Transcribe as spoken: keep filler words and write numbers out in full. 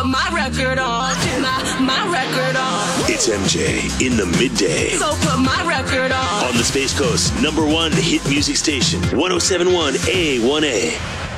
put my record on, my, my record on. It's M J in the midday. So put my record on. On the Space Coast number one hit music station, one oh seven point one A one A.